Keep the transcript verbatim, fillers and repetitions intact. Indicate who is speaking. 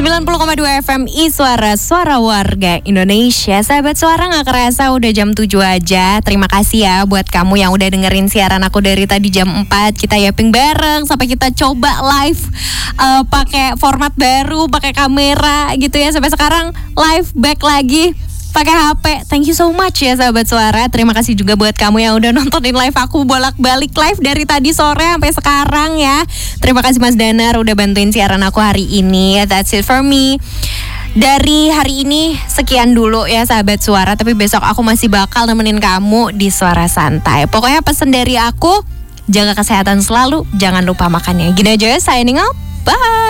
Speaker 1: sembilan puluh koma dua F M I Suara, Suara Warga Indonesia. Sahabat Suara, gak kerasa udah jam tujuh aja. Terima kasih ya buat kamu yang udah dengerin siaran aku dari tadi jam empat. Kita yaping bareng sampai kita coba live uh, pakai format baru, pakai kamera gitu ya. Sampai sekarang live back lagi pakai H P. Thank you so much ya sahabat Suara. Terima kasih juga buat kamu yang udah nontonin live aku bolak-balik live dari tadi sore sampai sekarang ya. Terima kasih Mas Danar udah bantuin siaran aku hari ini. That's it for me. Dari hari ini sekian dulu ya sahabat Suara. Tapi besok aku masih bakal nemenin kamu di Suara Santai. Pokoknya pesan dari aku, jaga kesehatan selalu, jangan lupa makannya. Gini aja, signing out. Bye.